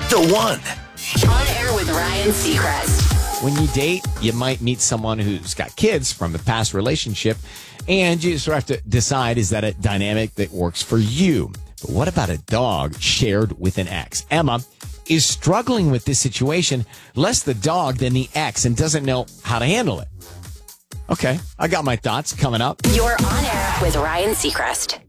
The One. On air with Ryan Seacrest. When you date, you might meet someone who's got kids from a past relationship, and you sort of have to decide, is that a dynamic that works for you? But what about a dog shared with an ex? Emma is struggling with this situation, less the dog than the ex, and doesn't know how to handle it. Okay, I got my thoughts coming up. You're on air with Ryan Seacrest.